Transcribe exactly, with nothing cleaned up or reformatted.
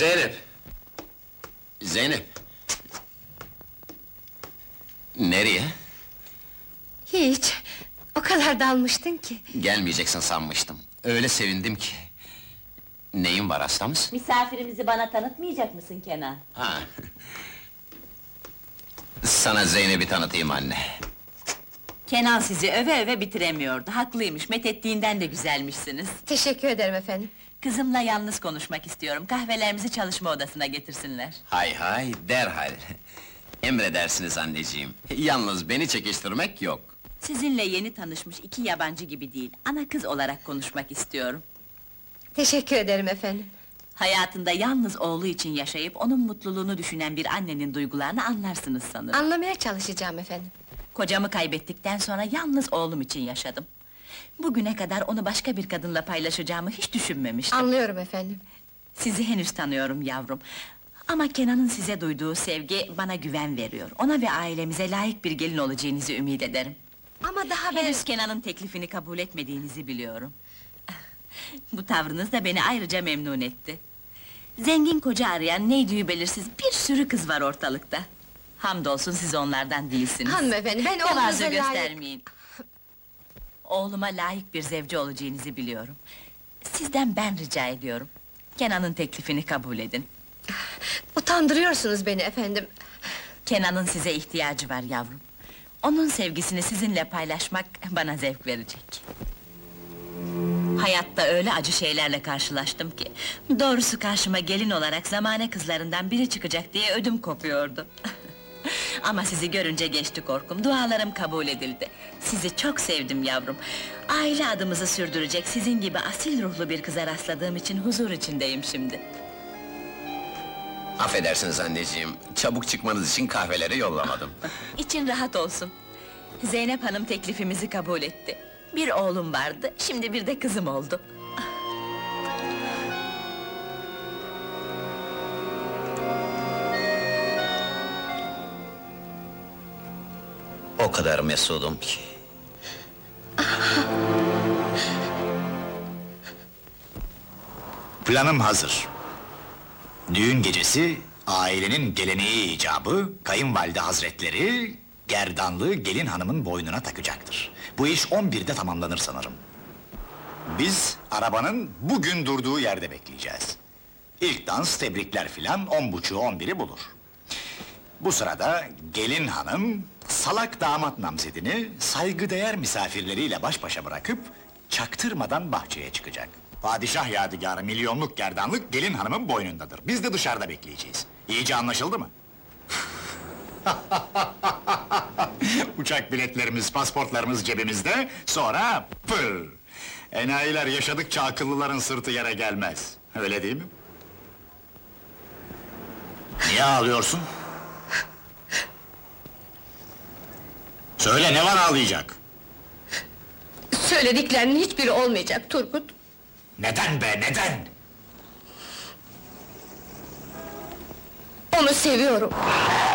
Zeynep! Zeynep! Nereye? Hiç, o kadar dalmıştın ki. Gelmeyeceksin sanmıştım. Öyle sevindim ki. Neyin var, hasta mısın? Misafirimizi bana tanıtmayacak mısın Kenan? Ha. Sana Zeynep'i tanıtayım anne. Kenan sizi öve öve bitiremiyordu, haklıymış, methettiğinden de güzelmişsiniz. Teşekkür ederim efendim. Kızımla yalnız konuşmak istiyorum, kahvelerimizi çalışma odasına getirsinler. Hay hay, derhal. Emredersiniz anneciğim. Yalnız beni çekiştirmek yok. Sizinle yeni tanışmış iki yabancı gibi değil, ana kız olarak konuşmak istiyorum. Teşekkür ederim efendim. Hayatında yalnız oğlu için yaşayıp onun mutluluğunu düşünen bir annenin duygularını anlarsınız sanırım. Anlamaya çalışacağım efendim. Kocamı kaybettikten sonra yalnız oğlum için yaşadım. Bugüne kadar onu başka bir kadınla paylaşacağımı hiç düşünmemiştim. Anlıyorum efendim. Sizi henüz tanıyorum yavrum. Ama Kenan'ın size duyduğu sevgi bana güven veriyor. Ona ve ailemize layık bir gelin olacağınızı ümit ederim. Ama daha ben... Henüz Kenan'ın teklifini kabul etmediğinizi biliyorum. Bu tavrınız da beni ayrıca memnun etti. Zengin koca arayan neydiği belirsiz bir sürü kız var ortalıkta. Hamdolsun siz onlardan değilsiniz. Hanımefendi, ben Tevazu oğlunuza layık... göstermeyin. Oğluma layık bir zevci olacağınızı biliyorum. Sizden ben rica ediyorum. Kenan'ın teklifini kabul edin. Utandırıyorsunuz beni efendim. Kenan'ın size ihtiyacı var yavrum. Onun sevgisini sizinle paylaşmak bana zevk verecek. Hayatta öyle acı şeylerle karşılaştım ki... Doğrusu karşıma gelin olarak zamane kızlarından biri çıkacak diye ödüm kopuyordu. Ama sizi görünce geçti korkum, dualarım kabul edildi. Sizi çok sevdim yavrum. Aile adımızı sürdürecek sizin gibi asil ruhlu bir kıza rastladığım için huzur içindeyim şimdi. Affedersiniz anneciğim, çabuk çıkmanız için kahveleri yollamadım. İçin rahat olsun. Zeynep Hanım teklifimizi kabul etti. Bir oğlum vardı, şimdi bir de kızım oldu. O kadar mesudum ki. Planım hazır. Düğün gecesi, ailenin geleneği icabı, kayınvalide hazretleri... ...gerdanlığı gelin hanımın boynuna takacaktır. Bu iş on birde tamamlanır sanırım. Biz, arabanın bugün durduğu yerde bekleyeceğiz. İlk dans, tebrikler filan, on buçuğu on biri bulur. Bu sırada gelin hanım... ...salak damat namzedini, saygıdeğer misafirleriyle baş başa bırakıp... ...çaktırmadan bahçeye çıkacak. Padişah yadigarı milyonluk gerdanlık gelin hanımın boynundadır. Biz de dışarıda bekleyeceğiz. İyice anlaşıldı mı? Uçak biletlerimiz, pasportlarımız cebimizde, sonra pır! Enayiler yaşadıkça akıllıların sırtı yere gelmez. Öyle değil mi? Niye ağlıyorsun? Söyle, ne var ağlayacak? Söylediklerinin hiçbiri olmayacak Turgut. Neden be, neden? Onu seviyorum.